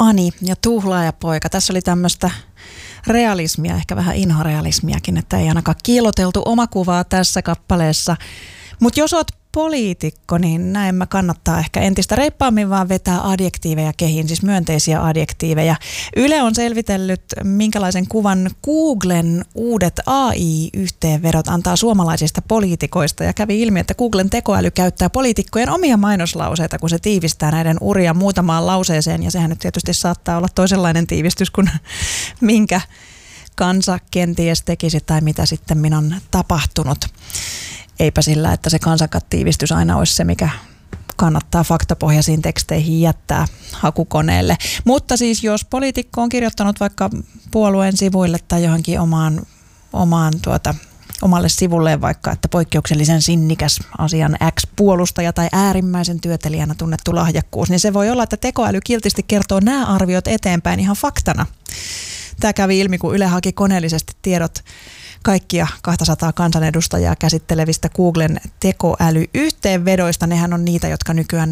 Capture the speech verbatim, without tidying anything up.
Ani ja Tuhlaajapoika. Tässä oli tämmöistä realismia, ehkä vähän inhorealismiakin, että ei ainakaan kiiloteltu omakuvaa tässä kappaleessa. Mutta jos oot poliitikko, niin näin mä kannattaa ehkä entistä reippaammin vaan vetää adjektiiveja kehiin, siis myönteisiä adjektiiveja. Yle on selvitellyt, minkälaisen kuvan Googlen uudet A I-yhteenvedot antaa suomalaisista poliitikoista, ja kävi ilmi, että Googlen tekoäly käyttää poliitikkojen omia mainoslauseita, kun se tiivistää näiden uria muutamaan lauseeseen, ja sehän nyt tietysti saattaa olla toisenlainen tiivistys kuin minkä kansa kenties tekisi tai mitä sitten minä on tapahtunut. Eipä sillä, että se kansakatiivistys aina olisi se, mikä kannattaa faktapohjaisiin teksteihin jättää hakukoneelle. Mutta siis jos poliitikko on kirjoittanut vaikka puolueen sivuille tai johonkin omaan, omaan tuota, omalle sivulleen vaikka, että poikkeuksellisen sinnikäs asian X-puolustaja tai äärimmäisen työtelijänä tunnettu lahjakkuus, niin se voi olla, että tekoäly kiltisti kertoo nämä arviot eteenpäin ihan faktana. Tämä kävi ilmi, kun Yle haki koneellisesti tiedot kaikkia kaksisataa kansanedustajaa käsittelevistä Googlen tekoäly-yhteenvedoista. Nehän on niitä, jotka nykyään